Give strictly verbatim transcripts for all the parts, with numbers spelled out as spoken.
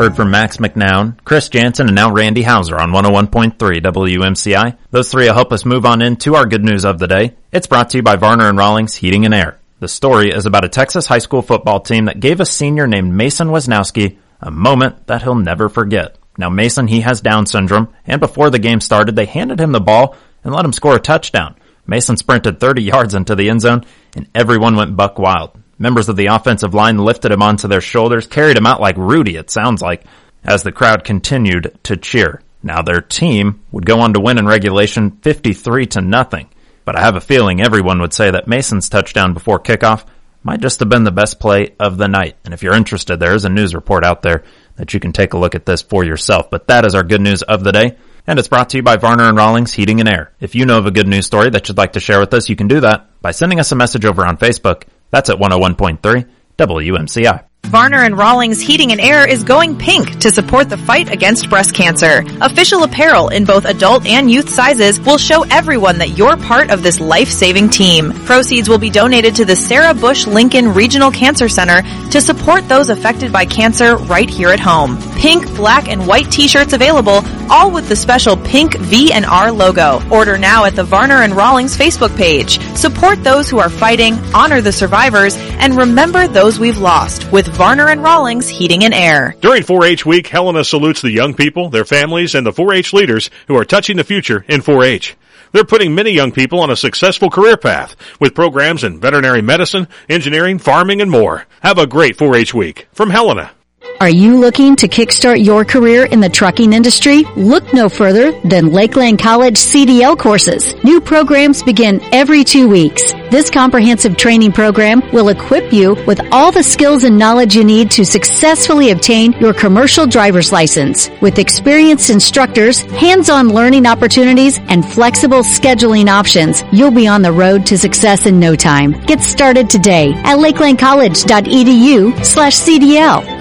heard from Max McNown, Chris Jansen, and now Randy Hauser on one oh one point three W M C I. Those three will help us move on into our good news of the day. It's brought to you by Varner and Rawlings Heating and Air. The story is about a Texas high school football team that gave a senior named Mason Wisnowski a moment that he'll never forget. Now Mason, he has Down syndrome, and before the game started, they handed him the ball and let him score a touchdown. Mason sprinted thirty yards into the end zone, and everyone went buck wild. Members of the offensive line lifted him onto their shoulders, carried him out like Rudy, it sounds like, as the crowd continued to cheer. Now their team would go on to win in regulation fifty-three to nothing. But I have a feeling everyone would say that Mason's touchdown before kickoff might just have been the best play of the night. And if you're interested, there is a news report out there that you can take a look at this for yourself. But that is our good news of the day. And it's brought to you by Varner and Rawlings Heating and Air. If you know of a good news story that you'd like to share with us, you can do that by sending us a message over on Facebook. That's at one oh one point three W M C I. Varner and Rawlings Heating and Air is going pink to support the fight against breast cancer. Official apparel in both adult and youth sizes will show everyone that you're part of this life-saving team. Proceeds will be donated to the Sarah Bush Lincoln Regional Cancer Center to support those affected by cancer right here at home. Pink, black, and white t-shirts available, all with the special pink V and R logo. Order now at the Varner and Rawlings Facebook page. Support those who are fighting, honor the survivors, and remember those we've lost with Varner and Rawlings Heating and Air. During four H Week, Helena salutes the young people, their families, and the four H leaders who are touching the future in four H. They're putting many young people on a successful career path with programs in veterinary medicine, engineering, farming, and more. Have a great four H Week from Helena. Are you looking to kickstart your career in the trucking industry? Look no further than Lakeland College C D L courses. New programs begin every two weeks. This comprehensive training program will equip you with all the skills and knowledge you need to successfully obtain your commercial driver's license. With experienced instructors, hands-on learning opportunities, and flexible scheduling options, you'll be on the road to success in no time. Get started today at lakelandcollege.edu slash CDL.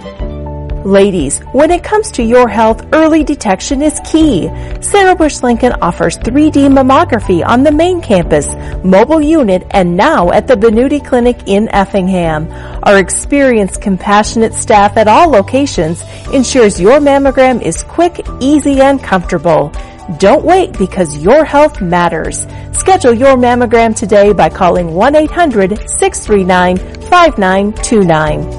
Ladies, when it comes to your health, early detection is key. Sarah Bush Lincoln offers three D mammography on the main campus, mobile unit, and now at the Benuti Clinic in Effingham. Our experienced, compassionate staff at all locations ensures your mammogram is quick, easy, and comfortable. Don't wait because your health matters. Schedule your mammogram today by calling one eight hundred, six three nine, five nine two nine.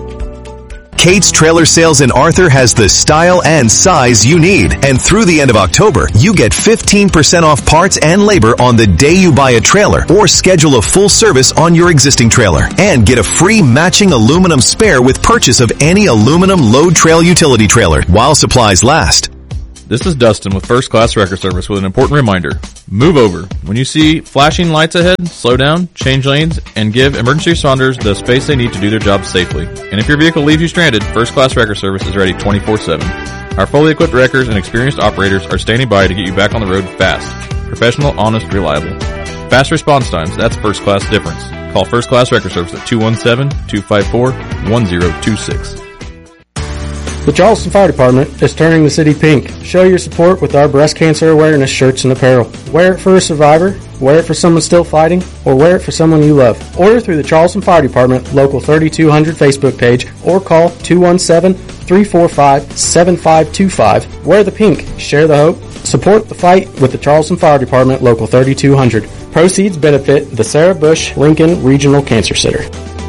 Kate's Trailer Sales in Arthur has the style and size you need. And through the end of October, you get fifteen percent off parts and labor on the day you buy a trailer or schedule a full service on your existing trailer. And get a free matching aluminum spare with purchase of any aluminum load trail utility trailer while supplies last. This is Dustin with First Class Wrecker Service with an important reminder. Move over. When you see flashing lights ahead, slow down, change lanes, and give emergency responders the space they need to do their job safely. And if your vehicle leaves you stranded, First Class Wrecker Service is ready twenty-four seven. Our fully equipped wreckers and experienced operators are standing by to get you back on the road fast. Professional, honest, reliable. Fast response times, that's First Class difference. Call First Class Wrecker Service at two one seven, two five four, one zero two six. The Charleston Fire Department is turning the city pink. Show your support with our breast cancer awareness shirts and apparel. Wear it for a survivor, wear it for someone still fighting, or wear it for someone you love. Order through the Charleston Fire Department Local thirty-two hundred Facebook page or call two one seven, three four five, seven five two five. Wear the pink. Share the hope. Support the fight with the Charleston Fire Department Local thirty-two hundred. Proceeds benefit the Sarah Bush Lincoln Regional Cancer Center.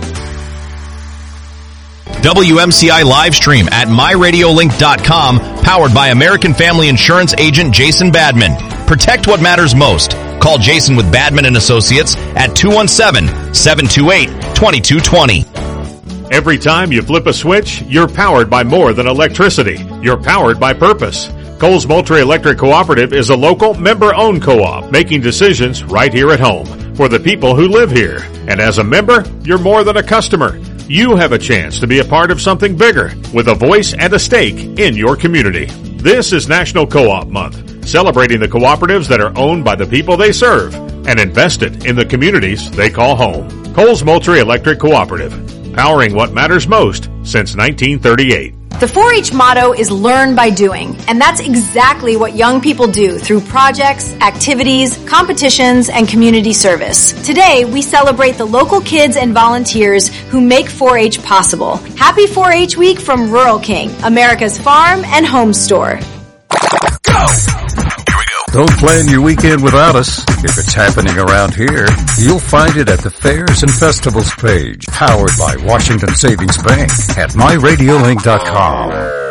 W M C I live stream at my radio link dot com, powered by American Family Insurance agent Jason Badman. Protect what matters most. Call Jason with Badman and Associates at two one seven, seven two eight, two two two zero. Every time you flip a switch, you're powered by more than electricity. You're powered by purpose. Coles Moultrie Electric Cooperative is a local, member-owned co-op making decisions right here at home for the people who live here. And as a member, you're more than a customer. You have a chance to be a part of something bigger with a voice and a stake in your community. This is National Co-op Month, celebrating the cooperatives that are owned by the people they serve and invested in the communities they call home. Coles Moultrie Electric Cooperative, powering what matters most since nineteen thirty-eight. The four H motto is learn by doing, and that's exactly what young people do through projects, activities, competitions, and community service. Today, we celebrate the local kids and volunteers who make four H possible. Happy four H Week from Rural King, America's farm and home store. Go! Don't plan your weekend without us. If it's happening around here, you'll find it at the Fairs and Festivals page, powered by Washington Savings Bank at my radio link dot com.